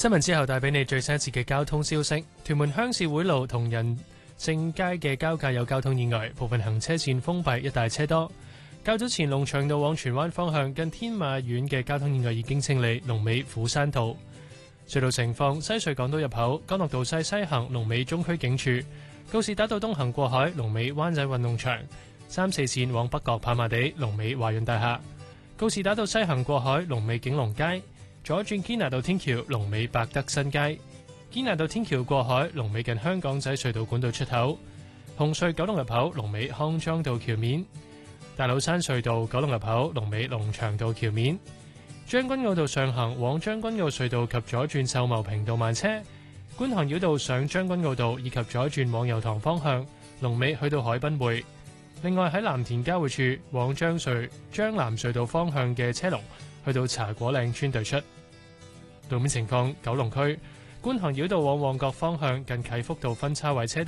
新聞之後帶俾你最新一節嘅交通消息。屯門鄉事會路同仁正街嘅交界有交通意外，部分行車線封閉，一帶車多。較早前龍翔道往荃灣方向近天馬苑嘅交通意外已經清理，龍尾虎山道。隧道情況：西隧港島入口干諾道西行龍尾中區警署，告士打道東行過海龍尾灣仔運動場，3、4線往北角跑馬地龍尾華潤大廈，告士打道西行過海龍尾景隆街。左轉堅拿道天橋龍尾百德新街，堅拿道天橋過海龍尾近香港仔隧道管道出口，紅隧九龍入口龍尾康莊道橋面，大老山隧道九龍入口龍尾龍翔道橋面，將軍澳道上行往將軍澳隧道及左轉秀茂坪道慢車，觀塘繞道上將軍澳道以及左轉往油塘方向龍尾去到海濱匯。另外喺藍田交匯處往將藍隧道方向嘅車龍去到茶果嶺村對出。路面情況：九龍區觀塘繞道往旺角方向近啟福道分叉位車